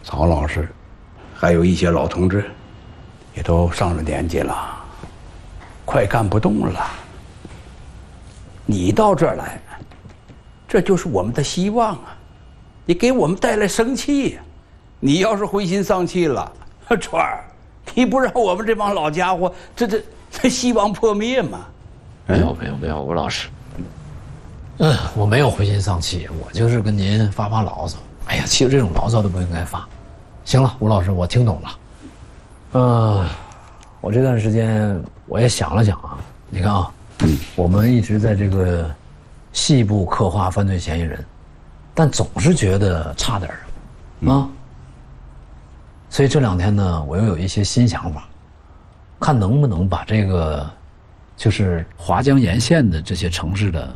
曹老师，还有一些老同志，也都上了年纪了，快干不动了。你到这儿来，这就是我们的希望啊！你给我们带来生气呀！你要是灰心丧气了，川儿，你不让我们这帮老家伙这希望破灭吗？ 没有，吴老师。我没有灰心丧气，我就是跟您发发牢骚。哎呀，其实这种牢骚都不应该发。行了，吴老师，我听懂了。我这段时间我也想了想啊，你看啊，我们一直在这个细部刻画犯罪嫌疑人，但总是觉得差点啊。所以这2天呢，我又有一些新想法，看能不能把这个就是华江沿线的这些城市的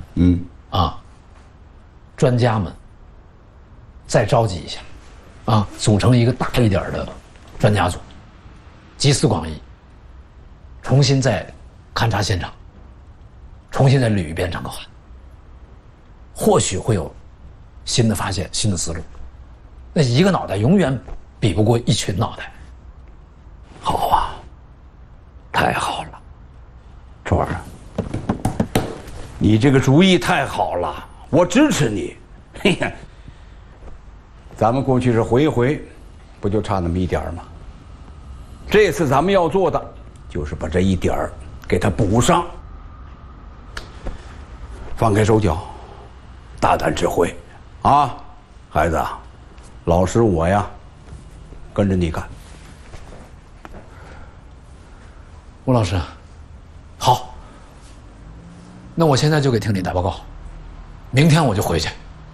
专家们再召集一下，组成一个大一点的专家组，集思广益，重新再勘察现场，重新再捋一遍整个案，或许会有新的发现、新的思路。那一个脑袋永远比不过一群脑袋。 好啊，太好了，川儿，你这个主意太好了，我支持你。嘿呀，咱们过去是回一回，不就差那么一点吗？这次咱们要做的就是把这一点儿给它补上。放开手脚，大胆指挥，啊，孩子，老师我呀，跟着你干。 吴老师，好，那我现在就给厅里打报告，明天我就回去。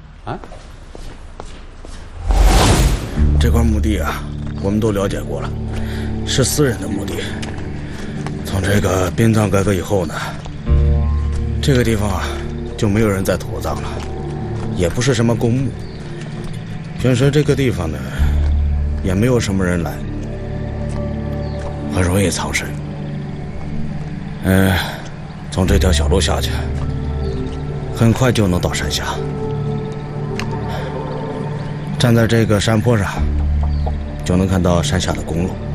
这块墓地啊，我们都了解过了，是私人的墓地。从这个殡葬改革以后呢，这个地方啊就没有人再土葬了，也不是什么公墓。平时这个地方呢，也没有什么人来，很容易藏身。从这条小路下去，很快就能到山下。站在这个山坡上，就能看到山下的公路。